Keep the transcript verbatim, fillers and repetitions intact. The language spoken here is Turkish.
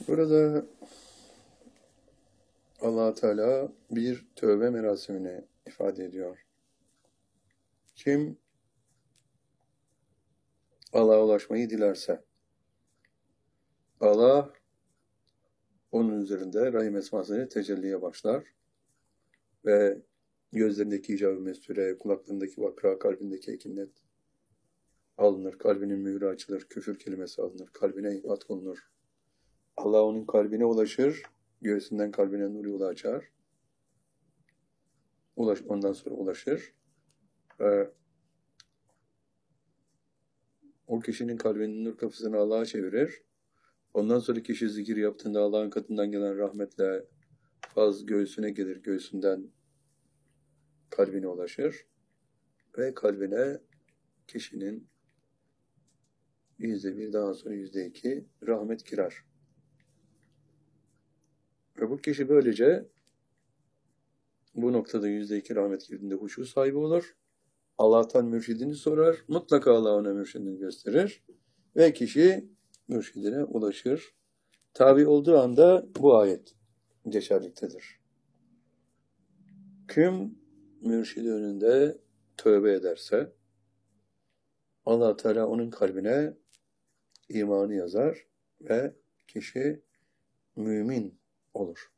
Burada Allah Teala bir tövbe merasimini ifade ediyor. Kim Allah'a ulaşmayı dilerse, Allah onun üzerinde Rahim esmasını tecelliye başlar ve gözlerindeki icab-ı mesture, kulaklarındaki vakra, kalbindeki ekinnet alınır, kalbinin mührü açılır, küfür kelimesi alınır, kalbine ibat konulur. Allah onun kalbine ulaşır, göğsünden kalbine nur yolu açar. Ulaş, ondan sonra ulaşır. Ee, o kişinin kalbinin nur kapısını Allah'a çevirir. Ondan sonra kişi zikir yaptığında Allah'ın katından gelen rahmetle faz göğsüne gelir, göğsünden kalbine ulaşır. Ve kalbine kişinin yüzde bir, daha sonra yüzde iki rahmet girer. Ve bu kişi böylece bu noktada yüzde iki rahmet girdiğinde huşu sahibi olur. Allah'tan mürşidini sorar. Mutlaka Allah ona mürşidini gösterir. Ve kişi mürşidine ulaşır. Tabi olduğu anda bu ayet geçerliktedir. Kim mürşidi önünde tövbe ederse Allah Teala onun kalbine imanı yazar ve kişi mümin olur.